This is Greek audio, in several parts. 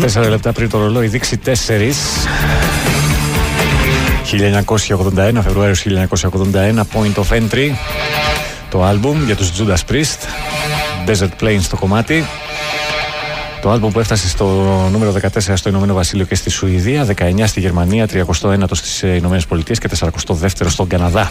4 λεπτά πριν το ρολόι δείξει 4. 1981, Φεβρουάριος 1981, Point of Entry, το άλμπουμ για τους Judas Priest, Desert Plains το κομμάτι. Το άλμπουμ που έφτασε στο νούμερο 14 στο Ηνωμένο Βασίλειο και στη Σουηδία, 19 στη Γερμανία, 31 στις Ηνωμένες Πολιτείες και 42 στον Καναδά.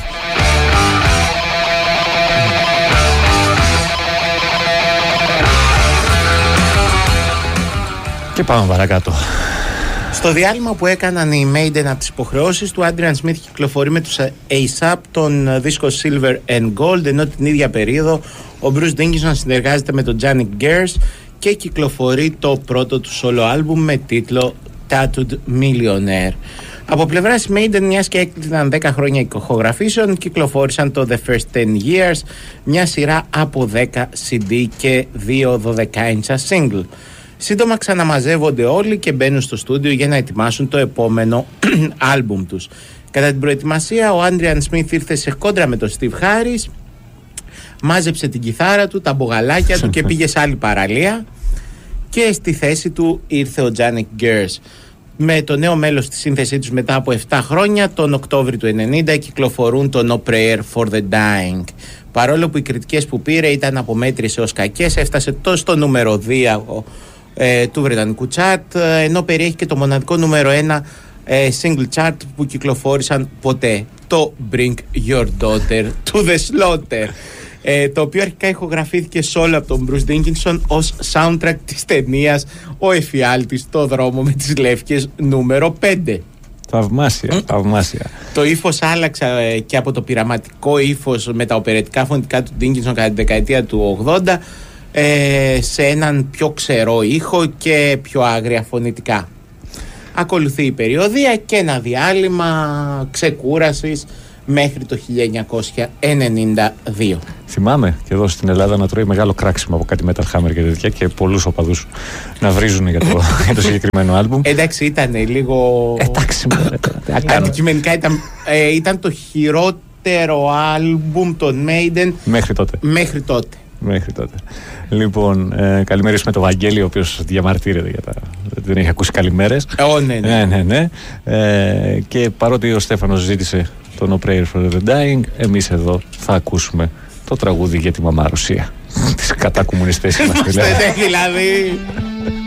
Και πάμε παρακάτω. Στο διάλειμμα που έκαναν οι Maiden από τις υποχρεώσεις του, Adrian Smith κυκλοφορεί με τους ASAP τον δίσκο Silver and Gold, ενώ την ίδια περίοδο ο Bruce Dickinson συνεργάζεται με τον Janick Gers και κυκλοφορεί το πρώτο του solo άλμπουμ με τίτλο Tattooed Millionaire. Από πλευράς Maiden, μιας και έκλειναν 10 χρόνια ηχογραφήσεων, κυκλοφόρησαν το The First 10 Years, μια σειρά από 10 CD και 2 12-inch single. Σύντομα ξαναμαζεύονται όλοι και μπαίνουν στο στούντιο για να ετοιμάσουν το επόμενο άλμπουμ τους. Κατά την προετοιμασία, ο Adrian Smith ήρθε σε κόντρα με τον Steve Harris, μάζεψε την κιθάρα του, τα μπογαλάκια του και πήγε σε άλλη παραλία, και στη θέση του ήρθε ο Janick Gers. Με το νέο μέλος στη σύνθεσή τους μετά από 7 χρόνια, τον Οκτώβριο του 1990, κυκλοφορούν το No Prayer for the Dying. Παρόλο που οι κριτικές που πήρε ήταν από μέτρες έως κακές, έφτασε τόσο στο νούμερο 2 του βρετανικού chart, ενώ περιέχει και το μοναδικό νούμερο 1 single chart που κυκλοφόρησαν ποτέ, το Bring Your Daughter to the Slaughter, το οποίο αρχικά ηχογραφήθηκε solo από τον Bruce Dickinson ως soundtrack της ταινίας Ο Εφιάλτης στο δρόμο με τις λεύκες νούμερο 5. Θαυμάσια, θαυμάσια. Το ύφος άλλαξε και από το πειραματικό ύφος με τα οπερετικά φωνητικά του Dickinson κατά τη δεκαετία του 80 σε έναν πιο ξερό ήχο και πιο άγρια φωνητικά. Ακολουθεί η περιοδία και ένα διάλειμμα ξεκούρασης μέχρι το 1992. Θυμάμαι και εδώ στην Ελλάδα να τρώει μεγάλο κράξιμο από κάτι Metal Hammer και τέτοια, και πολλούς οπαδούς να βρίζουν για το συγκεκριμένο άλμπουμ. Εντάξει, ήταν λίγο αντικειμενικά ήταν το χειρότερο άλμπουμ των Maiden μέχρι τότε. Λοιπόν, καλημερίσουμε τον Βαγγέλη, ο οποίος διαμαρτύρεται για τα... δεν έχει ακούσει καλημέρες. Ναι. Και παρότι ο Στέφανος ζήτησε το No Prayer for the Dying, εμείς εδώ θα ακούσουμε το τραγούδι για τη μαμά Ρωσία. Τις κατακομμουνιστές είμαστε. Δηλαδή.